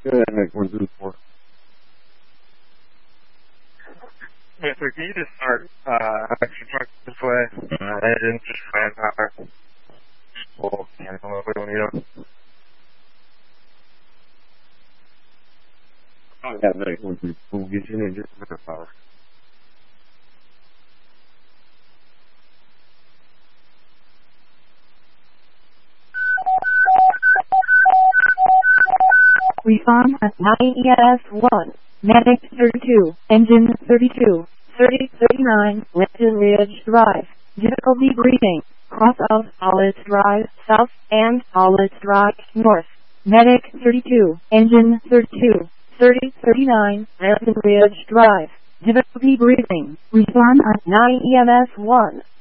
Go ahead and make 124. Yeah, so can you just start action truck this way? And just manpower. Well, cancel if we don't need them. Oh, yeah, make 124. We'll get you in just manpower. Respond at 9ES1. Medic 32, Engine 32, 3039, Lipton Ridge Drive. Difficulty breathing. Cross of Hollis Drive South and Hollis Drive North. Medic 32, Engine 32, 3039, Lipton Ridge Drive. Difficulty breathing. Respond at 9ES1.